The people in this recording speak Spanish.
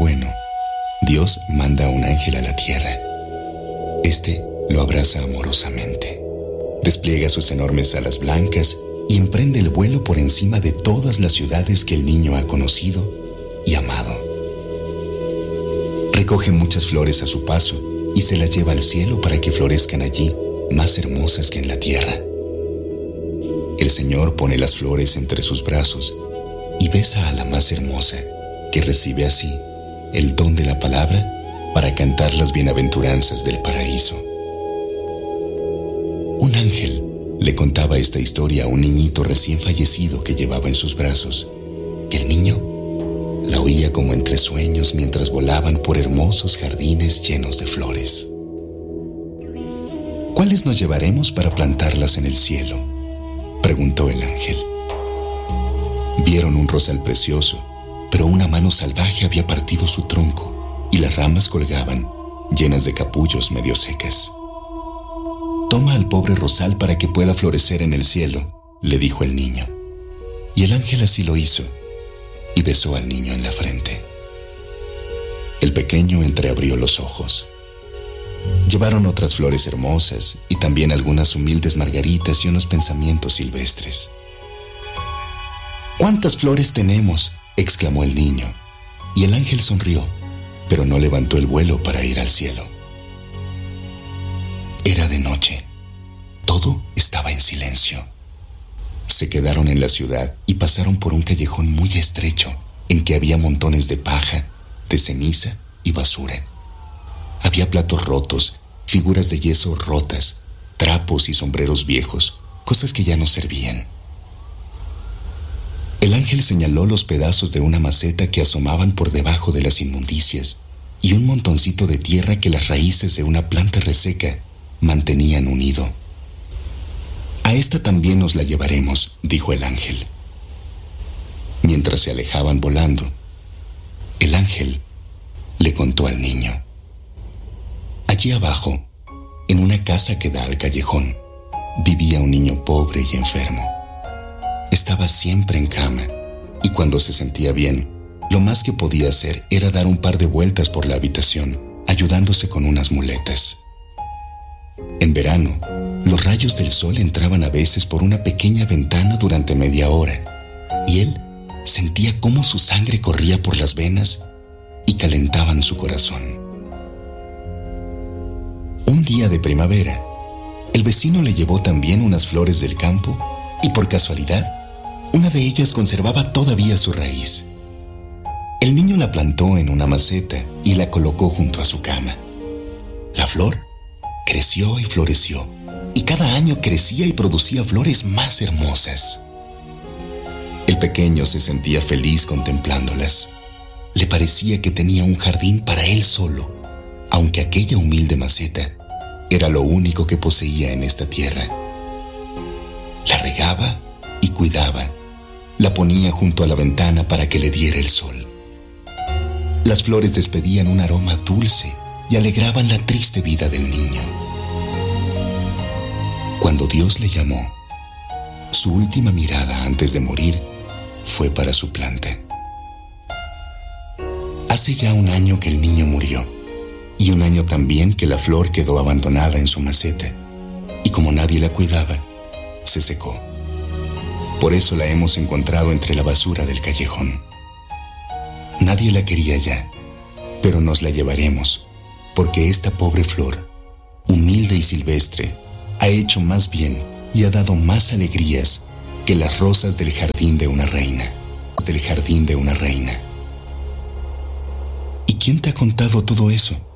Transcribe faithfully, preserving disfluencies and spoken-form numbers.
bueno, Dios manda a un ángel a la tierra. Este lo abraza amorosamente, despliega sus enormes alas blancas y emprende el vuelo por encima de todas las ciudades que el niño ha conocido y amado. Recoge muchas flores a su paso y se las lleva al cielo para que florezcan allí más hermosas que en la tierra. El Señor pone las flores entre sus brazos y besa a la más hermosa, que recibe así el don de la palabra para cantar las bienaventuranzas del paraíso. Un ángel le contaba esta historia a un niñito recién fallecido que llevaba en sus brazos, y el niño la oía como entre sueños mientras volaban por hermosos jardines llenos de flores. ¿Cuáles nos llevaremos para plantarlas en el cielo?, preguntó el ángel. Vieron un rosal precioso, pero una mano salvaje había partido su tronco y las ramas colgaban, llenas de capullos medio secas. Toma al pobre rosal para que pueda florecer en el cielo, le dijo el niño. Y el ángel así lo hizo, y besó al niño en la frente. El pequeño entreabrió los ojos. Llevaron otras flores hermosas y también algunas humildes margaritas y unos pensamientos silvestres. «¿Cuántas flores tenemos?», exclamó el niño, y el ángel sonrió, pero no levantó el vuelo para ir al cielo. Era de noche. Todo estaba en silencio. Se quedaron en la ciudad y pasaron por un callejón muy estrecho en que había montones de paja, de ceniza y basura. Había platos rotos, figuras de yeso rotas, trapos y sombreros viejos, cosas que ya no servían. El ángel señaló los pedazos de una maceta que asomaban por debajo de las inmundicias y un montoncito de tierra que las raíces de una planta reseca mantenían unido. «A esta también nos la llevaremos», dijo el ángel. Mientras se alejaban volando, el ángel le contó al niño. Allí abajo, en una casa que da al callejón, vivía un niño pobre y enfermo. Estaba siempre en cama, y cuando se sentía bien, lo más que podía hacer era dar un par de vueltas por la habitación, ayudándose con unas muletas. En verano, los rayos del sol entraban a veces por una pequeña ventana durante media hora, y él sentía cómo su sangre corría por las venas y calentaban su corazón. Un día de primavera, el vecino le llevó también unas flores del campo y por casualidad, una de ellas conservaba todavía su raíz. El niño la plantó en una maceta y la colocó junto a su cama. La flor creció y floreció, y cada año crecía y producía flores más hermosas. El pequeño se sentía feliz contemplándolas. Le parecía que tenía un jardín para él solo, aunque aquella humilde maceta era lo único que poseía en esta tierra. La regaba y cuidaba. La ponía junto a la ventana para que le diera el sol. Las flores despedían un aroma dulce y alegraban la triste vida del niño. Cuando Dios le llamó, su última mirada antes de morir fue para su planta. Hace ya un año que el niño murió, y un año también que la flor quedó abandonada en su maceta, y como nadie la cuidaba, se secó. Por eso la hemos encontrado entre la basura del callejón. Nadie la quería ya, pero nos la llevaremos, porque esta pobre flor, humilde y silvestre, ha hecho más bien y ha dado más alegrías que las rosas del jardín de una reina, del jardín de una reina. ¿Y quién te ha contado todo eso?,